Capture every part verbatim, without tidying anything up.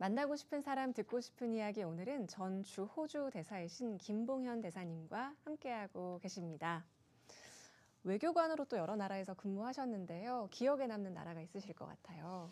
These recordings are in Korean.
만나고 싶은 사람 듣고 싶은 이야기, 오늘은 전 주호주 대사이신 김봉현 대사님과 함께하고 계십니다. 외교관으로 또 여러 나라에서 근무하셨는데요. 기억에 남는 나라가 있으실 것 같아요.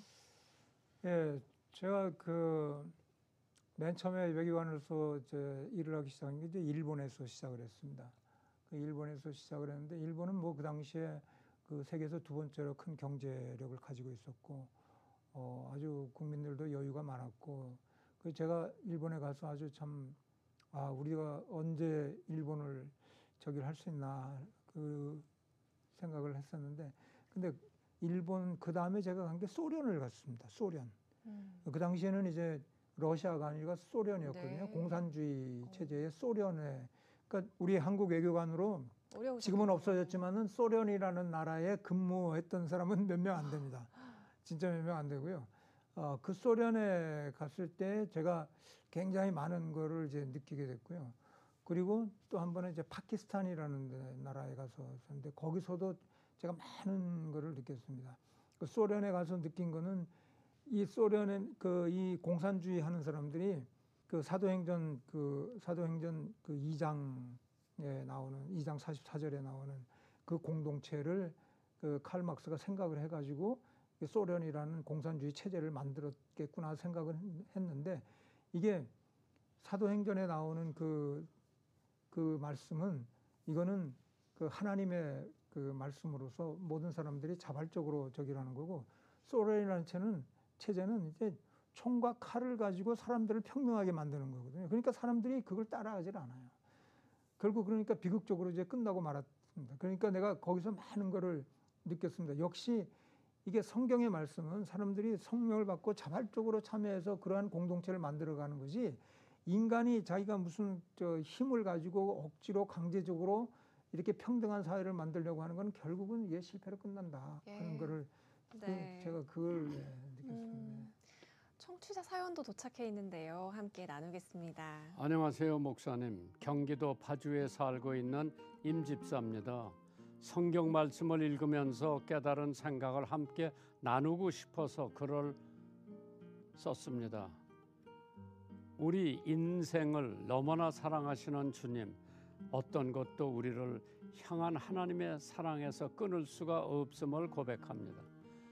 예, 제가 그 맨 처음에 외교관으로서 이제 일을 하기 시작한 게 이제 일본에서 시작을 했습니다. 그 일본에서 시작을 했는데, 일본은 뭐 그 당시에 그 세계에서 두 번째로 큰 경제력을 가지고 있었고, 어, 아주 국민들도 여유가 많았고, 그 제가 일본에 가서 아주 참, 아, 우리가 언제 일본을 저기를 할 수 있나, 그 생각을 했었는데, 근데 일본, 그 다음에 제가 간 게 소련을 갔습니다. 소련. 음. 그 당시에는 이제 러시아가 아니라 소련이었거든요. 네. 공산주의 체제의 소련에. 그러니까 우리 한국 외교관으로 지금은 없어졌지만은 소련이라는 나라에 근무했던 사람은 몇 명 안 됩니다. 진짜 몇 명 안 되고요. 어, 그 소련에 갔을 때 제가 굉장히 많은 거를 이제 느끼게 됐고요. 그리고 또 한 번은 이제 파키스탄이라는 나라에 가서 있었는데, 거기서도 제가 많은 거를 느꼈습니다. 그 소련에 가서 느낀 거는, 이 소련의 그 이 공산주의 하는 사람들이 그 사도행전 그 사도행전 그 이 장에 나오는 이 장 사십사 절에 나오는 그 공동체를 그 칼 막스가 생각을 해가지고 소련이라는 공산주의 체제를 만들었겠구나 생각을 했는데, 이게 사도행전에 나오는 그, 그 말씀은, 이거는 그 하나님의 그 말씀으로서 모든 사람들이 자발적으로 저기라는 거고, 소련이라는 체는, 체제는 이제 총과 칼을 가지고 사람들을 평등하게 만드는 거거든요. 그러니까 사람들이 그걸 따라하질 않아요. 결국 그러니까 비극적으로 이제 끝나고 말았습니다. 그러니까 내가 거기서 많은 거를 느꼈습니다. 역시 이게 성경의 말씀은 사람들이 성령을 받고 자발적으로 참여해서 그러한 공동체를 만들어가는 거지, 인간이 자기가 무슨 저 힘을 가지고 억지로 강제적으로 이렇게 평등한 사회를 만들려고 하는 건 결국은 이게 실패로 끝난다 하는 예. 거를 네. 그 제가 그걸 네, 느꼈습니다. 음, 청취자 사연도 도착해 있는데요. 함께 나누겠습니다. 안녕하세요, 목사님. 경기도 파주에 살고 있는 임집사입니다. 성경 말씀을 읽으면서 깨달은 생각을 함께 나누고 싶어서 글을 썼습니다. 우리 인생을 너무나 사랑하시는 주님, 어떤 것도 우리를 향한 하나님의 사랑에서 끊을 수가 없음을 고백합니다.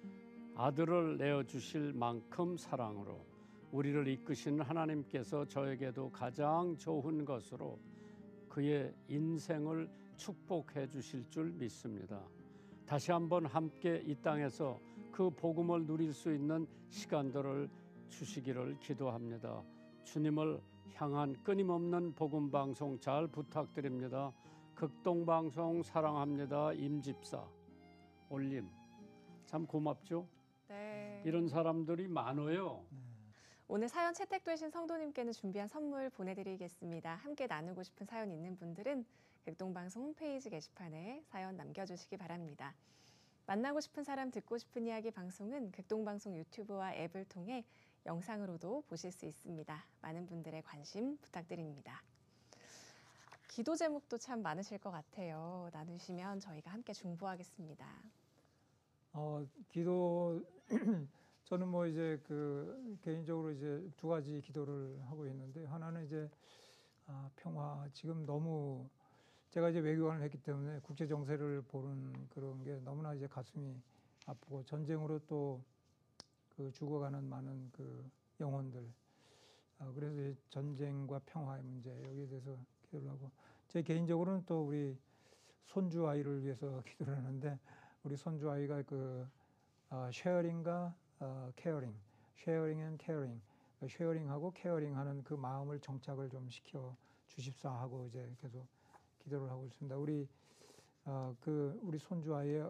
아들을 내어주실 만큼 사랑으로 우리를 이끄시는 하나님께서 저에게도 가장 좋은 것으로 그의 인생을 축복해 주실 줄 믿습니다. 다시 한번 함께 이 땅에서 그 복음을 누릴 수 있는 시간들을 주시기를 기도합니다. 주님을 향한 끊임없는 복음 방송 잘 부탁드립니다. 극동방송 사랑합니다. 임집사 올림. 참 고맙죠? 네. 이런 사람들이 많아요. 네. 오늘 사연 채택되신 성도님께는 준비한 선물 보내드리겠습니다. 함께 나누고 싶은 사연 있는 분들은 극동방송 홈페이지 게시판에 사연 남겨주시기 바랍니다. 만나고 싶은 사람 듣고 싶은 이야기 방송은 극동방송 유튜브와 앱을 통해 영상으로도 보실 수 있습니다. 많은 분들의 관심 부탁드립니다. 기도 제목도 참 많으실 것 같아요. 나누시면 저희가 함께 중보하겠습니다. 어, 기도 저는 뭐 이제 그 개인적으로 이제 두 가지 기도를 하고 있는데, 하나는 이제 아, 평화. 지금 너무 제가 이제 외교관을 했기 때문에 국제 정세를 보는 그런 게 너무나 이제 가슴이 아프고, 전쟁으로 또 그 죽어가는 많은 그 영혼들. 아, 그래서 이제 전쟁과 평화의 문제, 여기에 대해서 기도를 하고, 제 개인적으로는 또 우리 손주 아이를 위해서 기도를 하는데, 우리 손주 아이가 그 어, 쉐어링과 어, 케어링, 쉐어링 앤 케어링, 쉐어링하고 케어링하는 그 마음을 정착을 좀 시켜 주십사 하고 이제 계속 기도를 하고 있습니다. 우리 어, 그 우리 손주 아이의